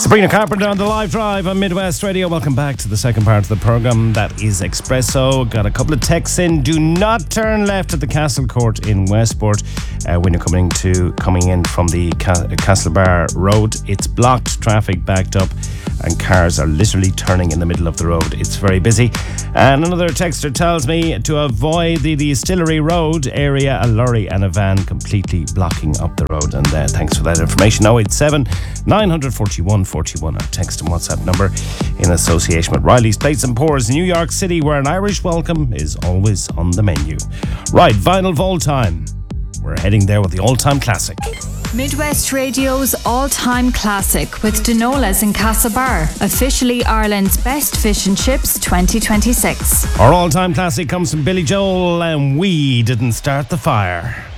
Sabrina Carpenter on the live drive on Midwest Radio. Welcome back to the second part of the programme. That is Expresso. Got a couple of texts in. Do not turn left at the Castle Court in Westport when you're coming in from the Castlebar Road. It's blocked, traffic backed up, and cars are literally turning in the middle of the road. It's very busy. And another texter tells me to avoid the Distillery Road area, a lorry and a van completely blocking up the road. And thanks for that information. 087 941 41, our text and WhatsApp number, in association with Riley's Plates and Pours, New York City, where an Irish welcome is always on the menu. Right, Vinyl Vault time. We're heading there with the all-time classic. Midwest Radio's all-time classic with Denolas in Castlebar, officially Ireland's best fish and chips 2026. Our all-time classic comes from Billy Joel and We Didn't Start the Fire.